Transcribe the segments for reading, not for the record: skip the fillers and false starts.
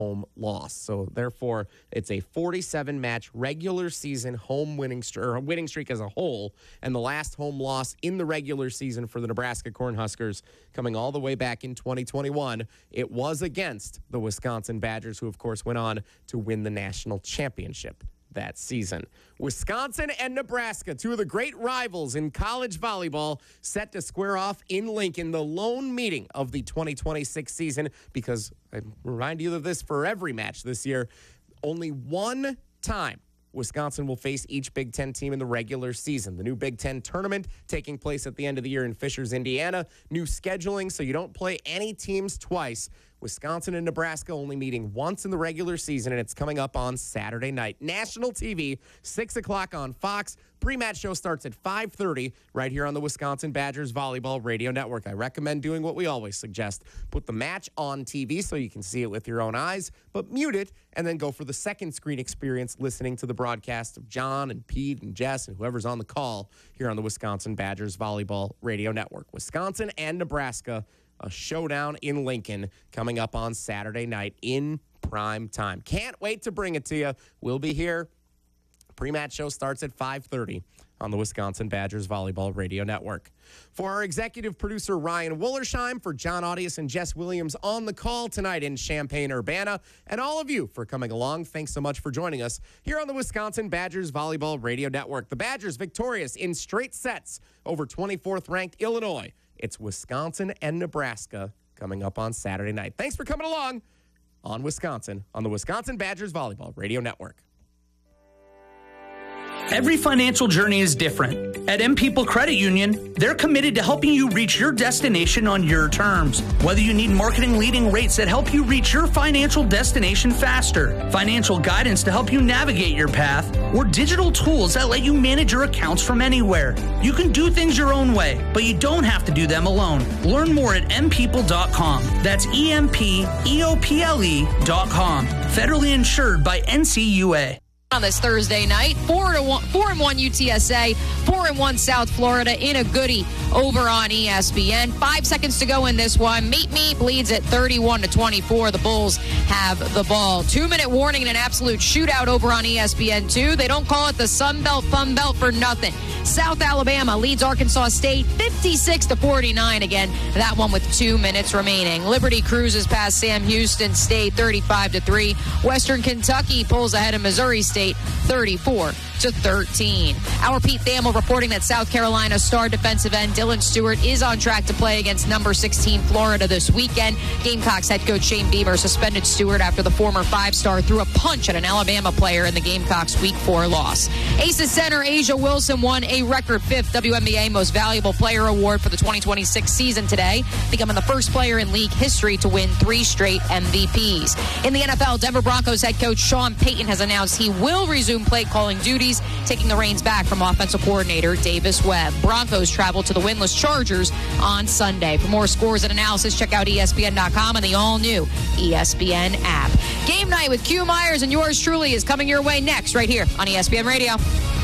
home loss. So therefore, it's a 47-match regular season home winning streak as a whole, and the last home loss in the regular season for the Nebraska Cornhuskers coming all the way back in 2021. It was against the Wisconsin Badgers, who of course went on to win the national championship that season. Wisconsin and Nebraska, two of the great rivals in college volleyball, set to square off in Lincoln, the lone meeting of the 2026 season, because I remind you of this for every match this year, only one time Wisconsin will face each Big Ten team in the regular season. The new Big Ten tournament taking place at the end of the year in Fishers, Indiana. New scheduling, so you don't play any teams twice. Wisconsin and Nebraska only meeting once in the regular season, and it's coming up on Saturday night. National TV, 6 o'clock on Fox. Pre-match show starts at 5:30 right here on the Wisconsin Badgers Volleyball Radio Network. I recommend doing what we always suggest. Put the match on TV so you can see it with your own eyes, but mute it and then go for the second screen experience listening to the broadcast of John and Pete and Jess and whoever's on the call here on the Wisconsin Badgers Volleyball Radio Network. Wisconsin and Nebraska, a showdown in Lincoln coming up on Saturday night in prime time. Can't wait to bring it to you. We'll be here. Pre-match show starts at 5:30 on the Wisconsin Badgers Volleyball Radio Network. For our executive producer, Ryan Wollersheim, for John Audius and Jess Williams on the call tonight in Champaign-Urbana, and all of you for coming along, thanks so much for joining us here on the Wisconsin Badgers Volleyball Radio Network. The Badgers victorious in straight sets over 24th-ranked Illinois. It's Wisconsin and Nebraska coming up on Saturday night. Thanks for coming along on Wisconsin, on the Wisconsin Badgers Volleyball Radio Network. Every financial journey is different. At M People Credit Union, they're committed to helping you reach your destination on your terms. Whether you need marketing leading rates that help you reach your financial destination faster, financial guidance to help you navigate your path, or digital tools that let you manage your accounts from anywhere, you can do things your own way, but you don't have to do them alone. Learn more at mpeople.com. That's EMPEOPLE.com. Federally insured by NCUA. On this Thursday night, 4-1 UTSA, 4-1 South Florida in a goodie over on ESPN. 5 seconds to go in this one. Meet Me leads at 31-24. The Bulls have the ball. 2-minute warning and an absolute shootout over on ESPN2. They don't call it the Sun Belt Fun Belt for nothing. South Alabama leads Arkansas State 56-49 again. That one with 2 minutes remaining. Liberty cruises past Sam Houston State 35-3. Western Kentucky pulls ahead of Missouri State 34-13. Our Pete Thamel reporting that South Carolina star defensive end Dylan Stewart is on track to play against number 16 Florida this weekend. Gamecocks head coach Shane Beamer suspended Stewart after the former five-star threw a punch at an Alabama player in the Gamecocks' Week 4 loss. Aces center Asia Wilson won a record 5th WNBA Most Valuable Player Award for the 2026 season today, becoming the first player in league history to win 3 straight MVPs. In the NFL, Denver Broncos head coach Sean Payton has announced he will resume play calling duties, taking the reins back from offensive coordinator Davis Webb. Broncos travel to the winless Chargers on Sunday. For more scores and analysis, check out ESPN.com and the all-new ESPN app. Game night with Q Myers and yours truly is coming your way next right here on ESPN Radio.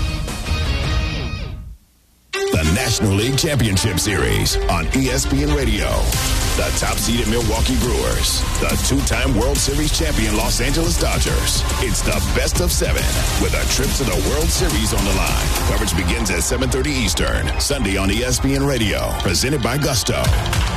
The National League Championship Series on ESPN Radio. The top-seeded Milwaukee Brewers. The 2-time World Series champion Los Angeles Dodgers. It's the best of 7 with a trip to the World Series on the line. Coverage begins at 7:30 Eastern. Sunday on ESPN Radio. Presented by Gusto.